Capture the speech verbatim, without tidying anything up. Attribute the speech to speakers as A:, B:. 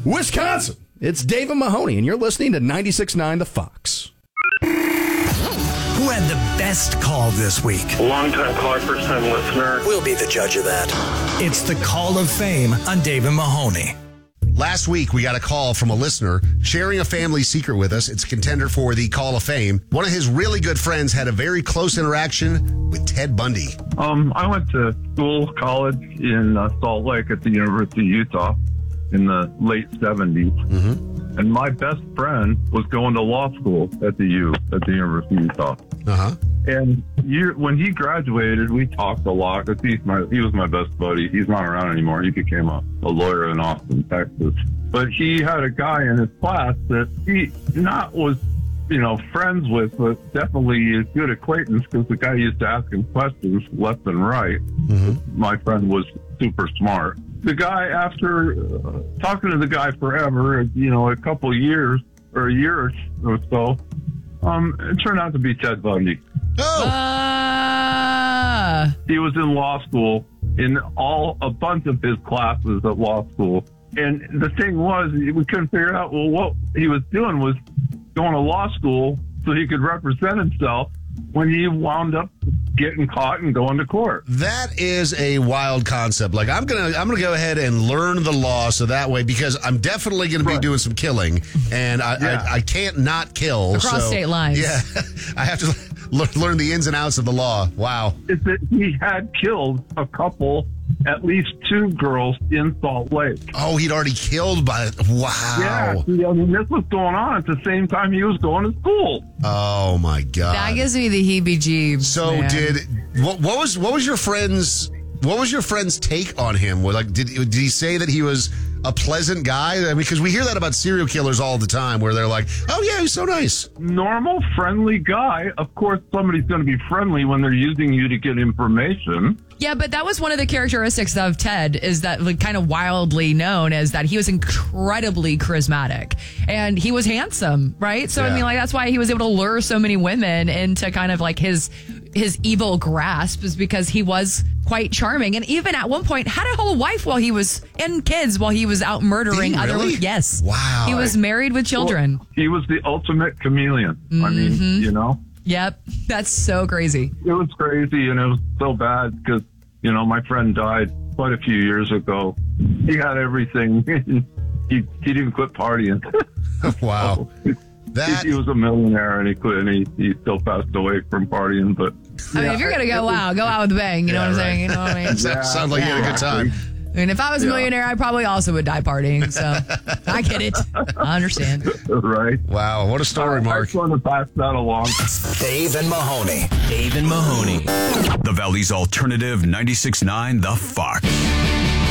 A: Wisconsin. It's Dave and Mahoney, and you're listening to ninety-six point nine The Fox.
B: Who had the best call this week?
C: Long-time caller, first-time listener.
B: We'll be the judge of that. It's the Call of Fame on Dave and Mahoney.
D: Last week, we got a call from a listener sharing a family secret with us. It's a contender for the Call of Fame. One of his really good friends had a very close interaction with Ted Bundy.
E: Um, I went to school, college in uh, Salt Lake at the University of Utah in the late seventies. Mm-hmm. And my best friend was going to law school at the U, at the University of Utah.
D: Uh-huh.
E: And year, when he graduated, we talked a lot because he's my, he was my best buddy. He's not around anymore. He became a, a lawyer in Austin, Texas. But he had a guy in his class that he not was, you know, friends with, but definitely a good acquaintance because the guy used to ask him questions left and right. Mm-hmm. My friend was super smart. The guy, after uh, talking to the guy forever, you know, a couple years or a year or so, um, it turned out to be Ted Bundy.
D: Oh.
F: Uh...
E: He was in law school in all a bunch of his classes at law school. And the thing was, we couldn't figure out, well, what he was doing was going to law school so he could represent himself when he wound up getting caught and going to court.
D: That is a wild concept. Like, I'm gonna, I'm gonna go ahead and learn the law so that way, because I'm definitely gonna be
E: right.
D: doing some killing, and I,
E: yeah.
D: I, I can't not kill
F: across
D: so,
F: state lines.
D: Yeah, I have to l- learn the ins and outs of the law. Wow.
E: Is that he had killed a couple, at least two girls in Salt Lake.
D: Oh, he'd already killed by wow.
E: Yeah, see, I mean, this was going on at the same time he was going to school.
D: Oh my God.
F: That gives me the heebie-jeebs.
D: So
F: man.
D: did what, what was what was your friend's what was your friend's take on him? Like, did did he say that he was a pleasant guy? I mean, because we hear that about serial killers all the time, where they're like, "Oh yeah, he's so nice."
E: Normal, friendly guy. Of course, somebody's going to be friendly when they're using you to get information.
F: Yeah, but that was one of the characteristics of Ted, is that, like, kind of wildly known as that he was incredibly charismatic and he was handsome, right? So,
D: Yeah.
F: I mean, like, that's why he was able to lure so many women into kind of like his his evil grasp, is because he was quite charming. And even at one point had a whole wife while he was, and kids while he was out murdering
D: Did he
F: other
D: really?
F: women. Yes.
D: Wow.
F: He was married with children.
E: Well, he was the ultimate chameleon. Mm-hmm. I mean, you know?
F: Yep. That's so crazy.
E: It was crazy, and it was so bad because, you know, my friend died quite a few years ago. He had everything. he he didn't quit partying.
D: Wow. That
E: he, he was a millionaire, and he quit, and he, he still passed away from partying. But
F: I mean, if you're going to go, wow, go out with a bang. You know
D: Yeah,
F: what I'm
D: right.
F: saying? You know what I mean?
D: that sounds like you had a good time.
F: I mean, if I was a
E: Yeah.
F: millionaire, I probably also would die partying. So I get it. I understand.
E: right.
D: Wow, what a story,
E: I
D: Mark.
E: just want to pass that along.
B: Dave and Mahoney.
G: Dave and Mahoney. The Valley's alternative ninety-six point nine The Fox.